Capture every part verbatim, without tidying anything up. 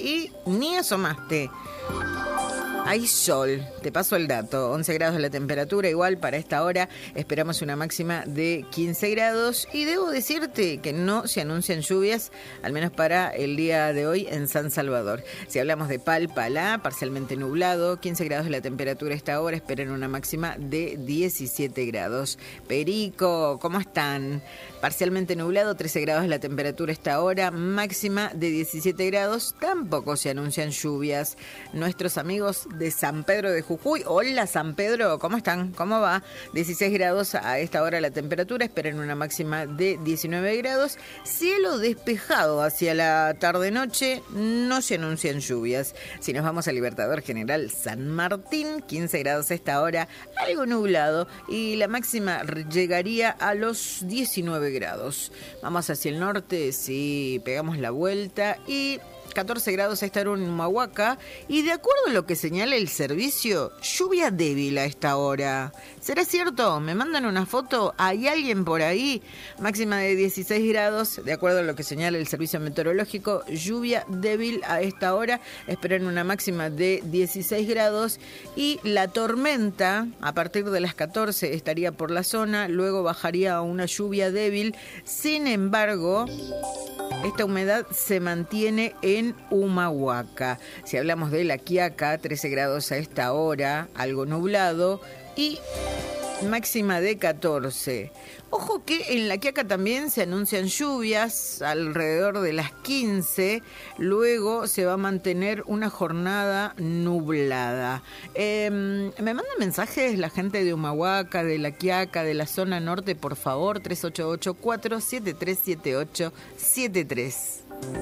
y ni asomaste. Hay sol, te paso el dato, once grados la temperatura, igual para esta hora esperamos una máxima de quince grados y debo decirte que no se anuncian lluvias, al menos para el día de hoy en San Salvador. Si hablamos de Palpalá, parcialmente nublado, quince grados la temperatura a esta hora, esperan una máxima de diecisiete grados. Perico, ¿cómo están? Parcialmente nublado, trece grados la temperatura a esta hora, máxima de diecisiete grados, tampoco se anuncian lluvias. Nuestros amigos de San Pedro de Jujuy, hola San Pedro, ¿cómo están? ¿Cómo va? dieciséis grados a esta hora la temperatura, esperan una máxima de diecinueve grados, cielo despejado hacia la tarde-noche, no se anuncian lluvias. Si nos vamos al Libertador General San Martín, quince grados a esta hora, algo nublado y la máxima llegaría a los diecinueve grados. Vamos hacia el norte, sí, pegamos la vuelta y catorce grados a esta hora en Humahuaca y de acuerdo a lo que señala el servicio, lluvia débil a esta hora. ¿Será cierto? ¿Me mandan una foto? ¿Hay alguien por ahí? Máxima de dieciséis grados, de acuerdo a lo que señala el servicio meteorológico, lluvia débil a esta hora, esperan una máxima de dieciséis grados y la tormenta a partir de las catorce estaría por la zona, luego bajaría a una lluvia débil, sin embargo, esta humedad se mantiene en Humahuaca. Si hablamos de La Quiaca, trece grados a esta hora, algo nublado y máxima de catorce. Ojo que en La Quiaca también se anuncian lluvias alrededor de las quince, luego se va a mantener una jornada nublada. Eh, me manda mensajes la gente de Humahuaca, de La Quiaca, de la zona norte, por favor, tres ocho ocho cuatro siete tres siete ocho siete tres.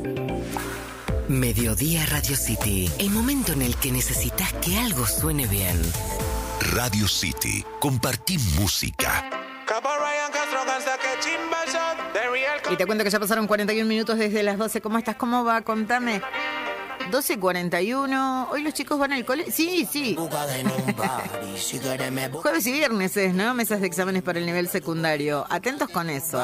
Mediodía Radio City, el momento en el que necesitas que algo suene bien. Radio City, compartí música. Y te cuento que ya pasaron cuarenta y un minutos desde las doce. ¿Cómo estás? ¿Cómo va? Contame. doce cuarenta y uno. ¿Hoy los chicos van al cole? Sí, sí. Jueves y viernes es, ¿no? Mesas de exámenes para el nivel secundario. Atentos con eso.